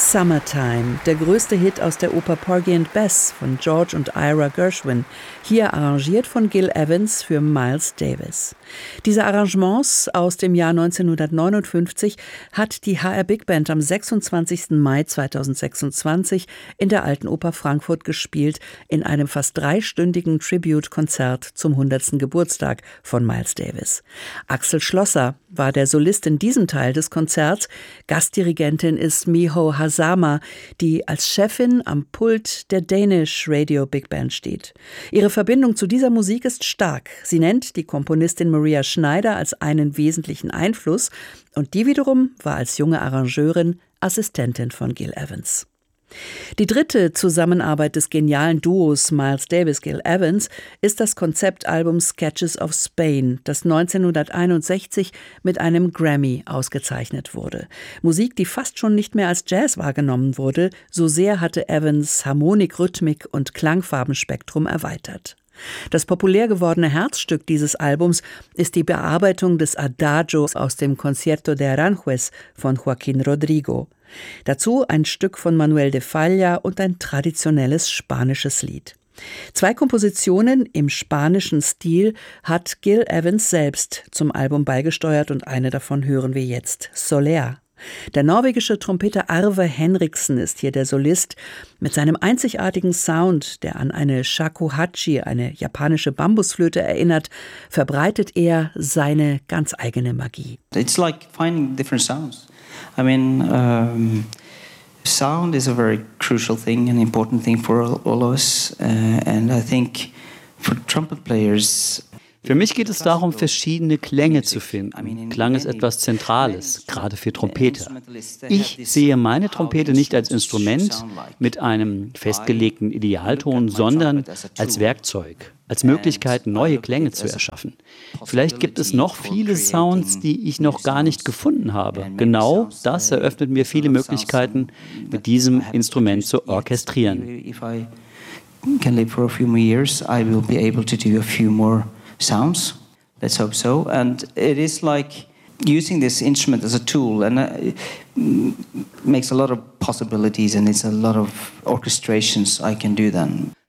Summertime, der größte Hit aus der Oper Porgy and Bess von George und Ira Gershwin, hier arrangiert von Gil Evans für Miles Davis. Diese Arrangements aus dem Jahr 1959 hat die HR Big Band am 26. Mai 2026 in der Alten Oper Frankfurt gespielt, in einem fast dreistündigen Tribute-Konzert zum 100. Geburtstag von Miles Davis. Axel Schlosser war der Solist in diesem Teil des Konzerts. Gastdirigentin ist Miho Hazama, die als Chefin am Pult der Danish Radio Big Band steht. Ihre Verbindung zu dieser Musik ist stark. Sie nennt die Komponistin Maria Schneider als einen wesentlichen Einfluss und die wiederum war als junge Arrangeurin Assistentin von Gil Evans. Die dritte Zusammenarbeit des genialen Duos Miles Davis-Gil Evans ist das Konzeptalbum Sketches of Spain, das 1961 mit einem Grammy ausgezeichnet wurde. Musik, die fast schon nicht mehr als Jazz wahrgenommen wurde, so sehr hatte Evans Harmonik, Rhythmik und Klangfarbenspektrum erweitert. Das populär gewordene Herzstück dieses Albums ist die Bearbeitung des Adagio aus dem Concierto de Aranjuez von Joaquín Rodrigo. Dazu ein Stück von Manuel de Falla und ein traditionelles spanisches Lied. 2 Kompositionen im spanischen Stil hat Gil Evans selbst zum Album beigesteuert und eine davon hören wir jetzt, Soler. Der norwegische Trompeter Arve Henriksen ist hier der Solist. Mit seinem einzigartigen Sound, der an eine shakuhachi, eine japanische Bambusflöte erinnert, verbreitet er seine ganz eigene Magie. It's like finding different sounds. I mean, sound is a very crucial thing, an important thing for all of us. And I think for trumpet players, für mich geht es darum, verschiedene Klänge zu finden. Klang ist etwas Zentrales, gerade für Trompeter. Ich sehe meine Trompete nicht als Instrument mit einem festgelegten Idealton, sondern als Werkzeug, als Möglichkeit, neue Klänge zu erschaffen. Vielleicht gibt es noch viele Sounds, die ich noch gar nicht gefunden habe. Genau das eröffnet mir viele Möglichkeiten, mit diesem Instrument zu orchestrieren. Can live for a few more years, I will be able to do a few more sounds. Let's hope so. And it is like using this instrument as a tool, and it makes a lot of possibilities, and it's a lot of orchestrations I can do then.